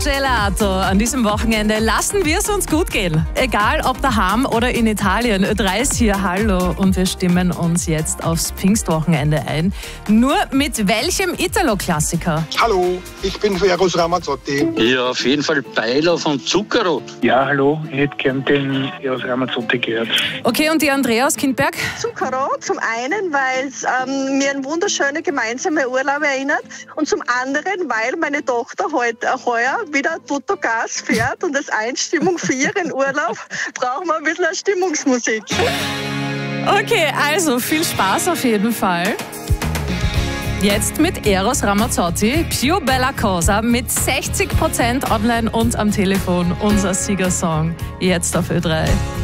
Gelato. An diesem Wochenende lassen wir es uns gut gehen. Egal ob daheim oder in Italien. Ö3 ist hier, hallo. Und wir stimmen uns jetzt aufs Pfingstwochenende ein. Nur mit welchem Italo-Klassiker? Hallo, ich bin Eros Ramazzotti. Ja, auf jeden Fall Beiler von Zucchero. Ja, hallo, ich hätte gern den Eros Ramazzotti gehört. Okay, und die Andrea aus Kindberg? Zucchero, zum einen, weil es mir an wunderschöne gemeinsame Urlaube erinnert und zum anderen, weil meine Tochter heuer wieder Tutto Gas fährt und als Einstimmung für ihren Urlaub brauchen wir ein bisschen Stimmungsmusik. Okay, also viel Spaß auf jeden Fall. Jetzt mit Eros Ramazzotti, Più Bella Cosa mit 60% online und am Telefon. Unser Siegersong jetzt auf Ö3.